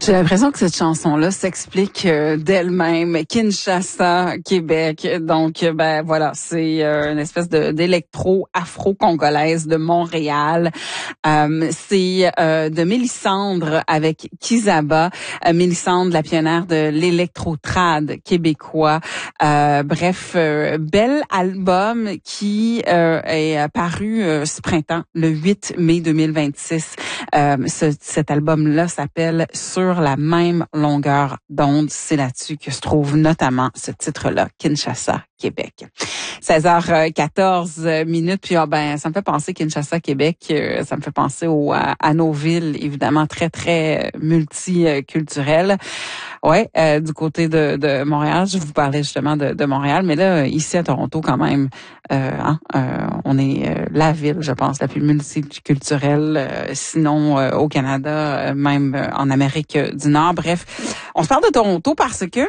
J'ai l'impression que cette chanson-là s'explique d'elle-même. Kinshasa, Québec. Donc, ben voilà, c'est une espèce d'électro afro-congolaise de Montréal. C'est de Mélissandre avec Kizaba. Mélissandre, la pionnière de l'électro-trad québécois. Bref, bel album qui est paru ce printemps, le 8 mai 2026. Cet album-là s'appelle Sur la même longueur d'onde. C'est là-dessus que se trouve notamment ce titre-là, Kinshasa, Québec. 16h14 minutes, puis ça me fait penser Kinshasa, Québec, ça me fait penser à nos villes, évidemment, très, très multiculturelles. Ouais, du côté de Montréal, je vous parlais justement de Montréal, mais là, ici à Toronto, quand même, on est la ville, je pense, la plus multiculturelle, sinon au Canada, même en Amérique du Nord. Bref, on se parle de Toronto parce qu'il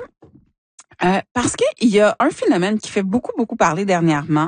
y a un phénomène qui fait beaucoup, beaucoup parler dernièrement.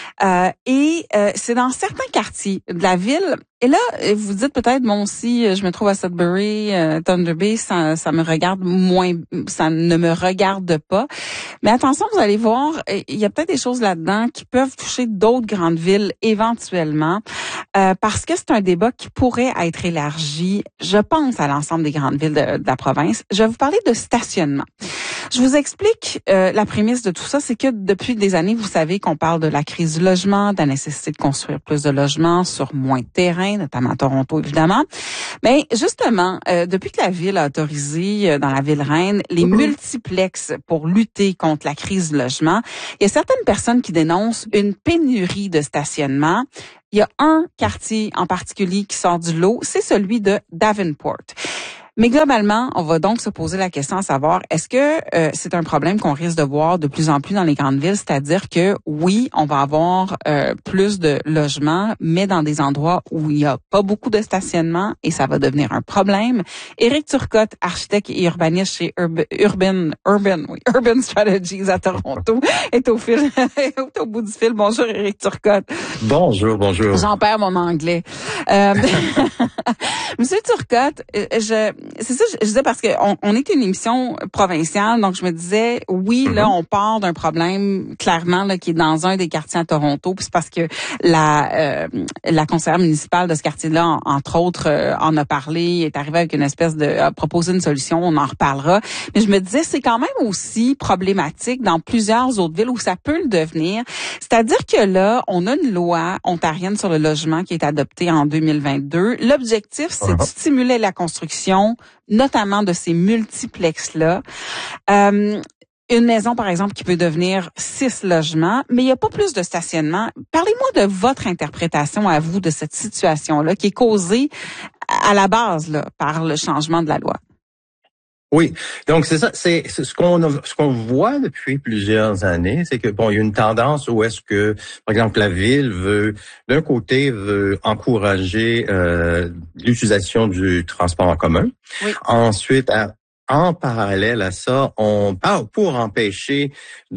Et c'est dans certains quartiers de la ville. Et là, vous dites peut-être, moi aussi, je me trouve à Sudbury, Thunder Bay, ça me regarde moins, ça ne me regarde pas. Mais attention, vous allez voir, il y a peut-être des choses là-dedans qui peuvent toucher d'autres grandes villes éventuellement, parce que c'est un débat qui pourrait être élargi, je pense, à l'ensemble des grandes villes de la province. Je vais vous parler de stationnement. Je vous explique la prémisse de tout ça, c'est que depuis des années, vous savez qu'on parle de la crise du logement, de la nécessité de construire plus de logements sur moins de terrain, notamment à Toronto, évidemment. Mais justement, depuis que la ville a autorisé dans la ville reine les multiplexes pour lutter contre la crise du logement, il y a certaines personnes qui dénoncent une pénurie de stationnement. Il y a un quartier en particulier qui sort du lot, c'est celui de Davenport. Mais globalement, on va donc se poser la question à savoir, est-ce que c'est un problème qu'on risque de voir de plus en plus dans les grandes villes? C'est-à-dire que oui, on va avoir plus de logements, mais dans des endroits où il n'y a pas beaucoup de stationnement et ça va devenir un problème. Éric Turcotte, architecte et urbaniste chez Urban Strategies à Toronto, est au bout du fil. Bonjour Éric Turcotte. Bonjour. J'en perds mon anglais. Monsieur Turcotte, c'est ça, je disais parce que on est une émission provinciale, donc je me disais, oui, là, on part d'un problème clairement là qui est dans un des quartiers à Toronto, puis c'est parce que la conseillère municipale de ce quartier-là, entre autres, en a parlé, est arrivée avec une espèce a proposé une solution, on en reparlera. Mais je me disais, c'est quand même aussi problématique dans plusieurs autres villes où ça peut le devenir. C'est-à-dire que là, on a une loi ontarienne sur le logement qui est adoptée en 2022. L'objectif, c'est de stimuler la construction, notamment de ces multiplexes-là. Une maison, par exemple, qui peut devenir 6 logements, mais il n'y a pas plus de stationnement. Parlez-moi de votre interprétation à vous de cette situation-là qui est causée à la base là, par le changement de la loi. Oui, donc c'est ça, c'est ce qu'on voit depuis plusieurs années, c'est que il y a une tendance où est-ce que, par exemple, la ville d'un côté veut encourager l'utilisation du transport en commun. Oui. Ensuite, en parallèle à ça, pour empêcher si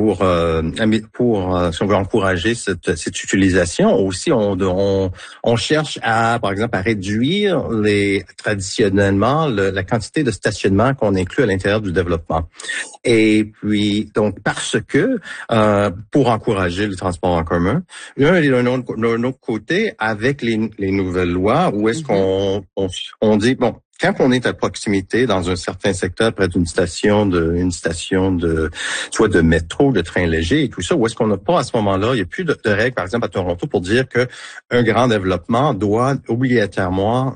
on veut encourager cette utilisation, aussi on cherche par exemple, à réduire traditionnellement la quantité de stationnement qu'on inclut à l'intérieur du développement. Et puis, donc, parce que, pour encourager le transport en commun, d'un autre côté, avec les nouvelles lois, où est-ce qu'on dit, bon, quand on est à proximité dans un certain secteur près d'une station soit de métro, de train léger et tout ça, où est-ce qu'on n'a pas à ce moment-là, il n'y a plus de règles, par exemple à Toronto, pour dire que un grand développement doit obligatoirement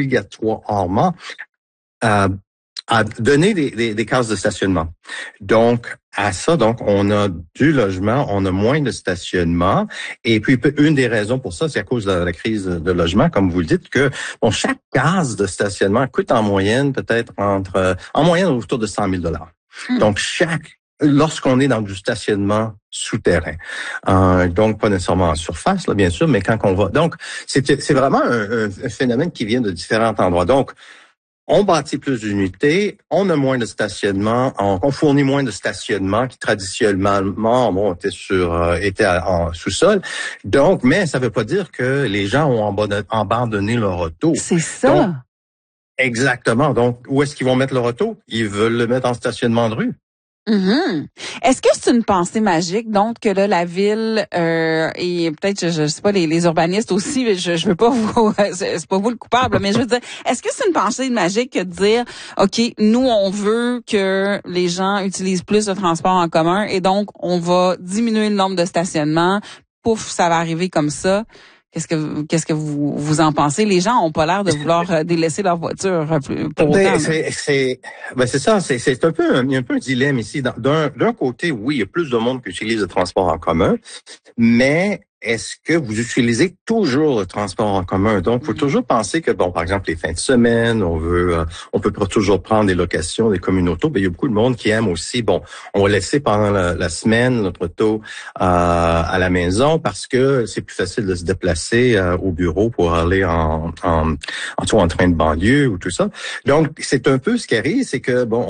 à donner des cases de stationnement. Donc, on a du logement, on a moins de stationnement. Et puis, une des raisons pour ça, c'est à cause de la crise de logement, comme vous le dites, que chaque case de stationnement coûte en moyenne peut-être autour de 100 000 $. Donc, lorsqu'on est dans du stationnement souterrain, donc pas nécessairement en surface, là, bien sûr, mais quand on va... Donc, c'est vraiment un phénomène qui vient de différents endroits. Donc, on bâtit plus d'unités, on a moins de stationnement, on fournit moins de stationnement qui traditionnellement était en sous-sol. Donc, mais ça veut pas dire que les gens ont abandonné leur auto. C'est ça. Exactement. Donc, où est-ce qu'ils vont mettre leur auto? Ils veulent le mettre en stationnement de rue. Mhm. Est-ce que c'est une pensée magique, donc que là la ville et peut-être je sais pas les urbanistes aussi, mais je veux pas vous c'est pas vous le coupable, mais je veux dire, est-ce que c'est une pensée magique que de dire OK, nous on veut que les gens utilisent plus de transport en commun et donc on va diminuer le nombre de stationnements, pouf, ça va arriver comme ça. Qu'est-ce que vous en pensez? Les gens ont pas l'air de vouloir délaisser leur voiture pour autant. C'est ça, c'est un peu il y a un peu un dilemme ici. D'un côté, oui, il y a plus de monde qui utilise le transport en commun, mais est-ce que vous utilisez toujours le transport en commun? Donc, il faut toujours penser que, bon, par exemple, les fins de semaine, on peut pas toujours prendre des locations, des communautés. Ben, il y a beaucoup de monde qui aime aussi, bon, on va laisser pendant la semaine notre auto à la maison parce que c'est plus facile de se déplacer au bureau pour aller en train de banlieue ou tout ça. Donc, c'est un peu ce qui arrive, c'est que, bon,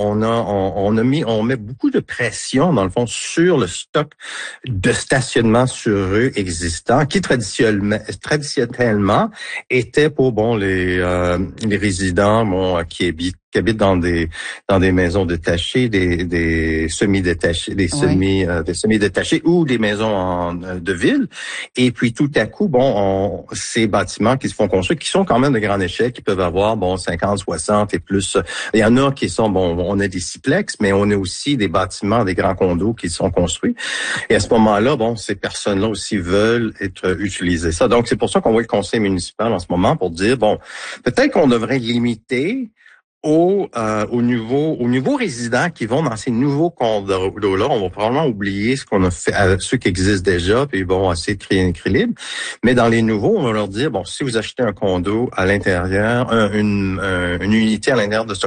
on met beaucoup de pression, dans le fond, sur le stock de stationnement sur rue existant, qui traditionnellement était pour les résidents qui habitent dans des maisons détachées, des semi-détachés, des semi-détachés ou des maisons de ville. Et puis tout à coup, ces bâtiments qui se font construire, qui sont quand même de grande échelle, qui peuvent avoir 50, 60 et plus. Il y en a qui sont on a des sixplex, mais on a aussi des bâtiments, des grands condos qui sont construits. Et à ce moment-là, ces personnes-là aussi veulent être utilisées. Ça. Donc c'est pour ça qu'on voit le conseil municipal en ce moment pour dire peut-être qu'on devrait limiter aux nouveaux résidents qui vont dans ces nouveaux condos-là. On va probablement oublier ce qu'on a fait avec ceux qui existent déjà, puis essayer de créer un équilibre. Mais dans les nouveaux, on va leur dire, si vous achetez un condo à l'intérieur, une unité à l'intérieur de ce